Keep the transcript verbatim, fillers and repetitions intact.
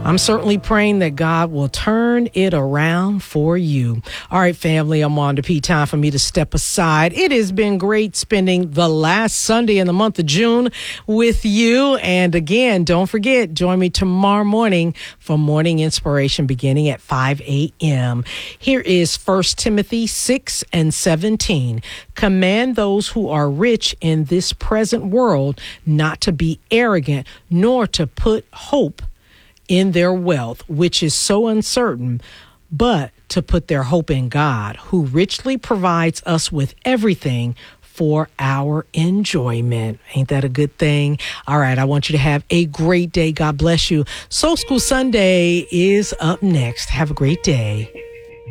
I'm certainly praying that God will turn it around for you. All right, family, I'm on to P. Time for me to step aside. It has been great spending the last Sunday in the month of June with you. And again, don't forget, join me tomorrow morning for morning inspiration beginning at five a.m. Here is First Timothy six and seventeen. Command those who are rich in this present world not to be arrogant, nor to put hope in their wealth, which is so uncertain, but to put their hope in God, who richly provides us with everything for our enjoyment. Ain't that a good thing? All right, I want you to have a great day. God bless you. Soul School Sunday is up next. Have a great day.